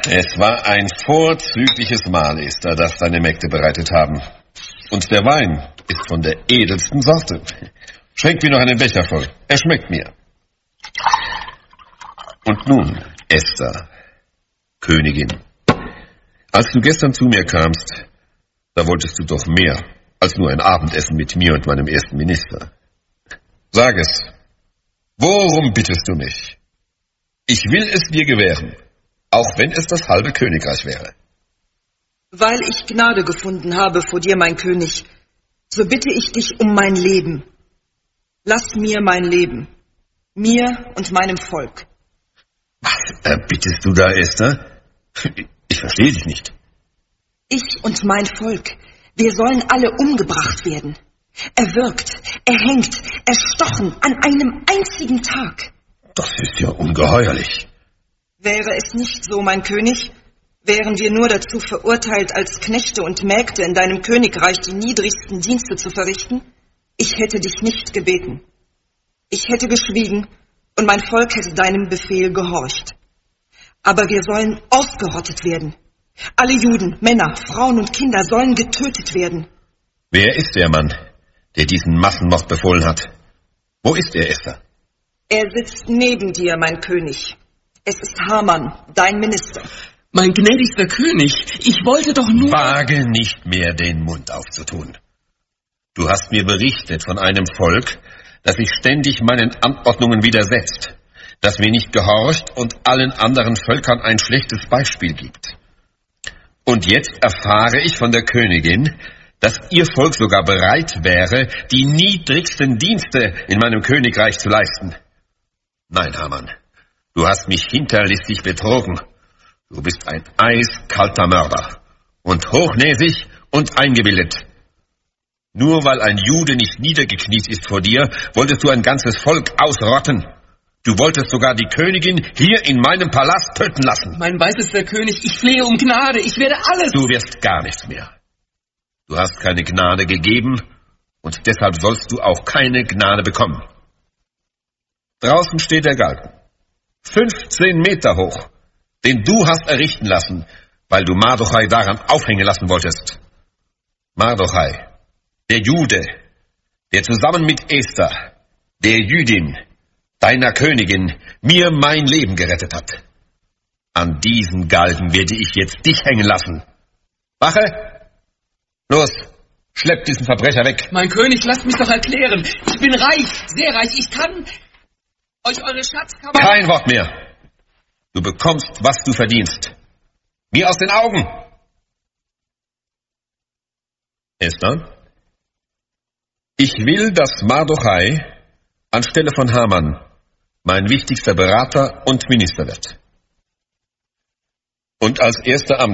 Es war ein vorzügliches Mahl, Esther, das deine Mägde bereitet haben. Und der Wein ist von der edelsten Sorte. Schenk mir noch einen Becher voll. Er schmeckt mir. Und nun, Esther, Königin, als du gestern zu mir kamst, da wolltest du doch mehr als nur ein Abendessen mit mir und meinem ersten Minister. Sag es, worum bittest du mich? Ich will es dir gewähren, auch wenn es das halbe Königreich wäre. Weil ich Gnade gefunden habe vor dir, mein König, so bitte ich dich um mein Leben. Lass mir mein Leben, mir und meinem Volk. Was bittest du da, Esther? Ich verstehe dich nicht. Ich und mein Volk, wir sollen alle umgebracht werden. Erwürgt, erhängt, erstochen an einem einzigen Tag. Das ist ja ungeheuerlich. Wäre es nicht so, mein König, wären wir nur dazu verurteilt, als Knechte und Mägde in deinem Königreich die niedrigsten Dienste zu verrichten, ich hätte dich nicht gebeten. Ich hätte geschwiegen und mein Volk hätte deinem Befehl gehorcht. Aber wir sollen ausgerottet werden. Alle Juden, Männer, Frauen und Kinder sollen getötet werden. Wer ist der Mann, der diesen Massenmord befohlen hat? Wo ist er, Esther? Er sitzt neben dir, mein König. Es ist Haman, dein Minister. Mein gnädigster König, ich wollte doch nur... Wage nicht mehr den Mund aufzutun. Du hast mir berichtet von einem Volk, das sich ständig meinen Anordnungen widersetzt, das mir nicht gehorcht und allen anderen Völkern ein schlechtes Beispiel gibt. Und jetzt erfahre ich von der Königin, dass ihr Volk sogar bereit wäre, die niedrigsten Dienste in meinem Königreich zu leisten. Nein, Haman, du hast mich hinterlistig betrogen. Du bist ein eiskalter Mörder und hochnäsig und eingebildet. Nur weil ein Jude nicht niedergekniet ist vor dir, wolltest du ein ganzes Volk ausrotten. Du wolltest sogar die Königin hier in meinem Palast töten lassen. Mein weißester König, ich flehe um Gnade, ich werde alles... Du wirst gar nichts mehr. Du hast keine Gnade gegeben und deshalb sollst du auch keine Gnade bekommen. Draußen steht der Galgen, 15 Meter hoch, den du hast errichten lassen, weil du Mardochai daran aufhängen lassen wolltest. Mardochai, der Jude, der zusammen mit Esther, der Jüdin, deiner Königin, mir mein Leben gerettet hat. An diesen Galgen werde ich jetzt dich hängen lassen. Wache! Los, schlepp diesen Verbrecher weg. Mein König, lasst mich doch erklären. Ich bin reich, sehr reich. Ich kann euch eure Schatzkammer... Kein Wort mehr. Du bekommst, was du verdienst. Mir aus den Augen. Esther? Ich will, dass Mardochai anstelle von Haman mein wichtigster Berater und Minister wird. Und als erster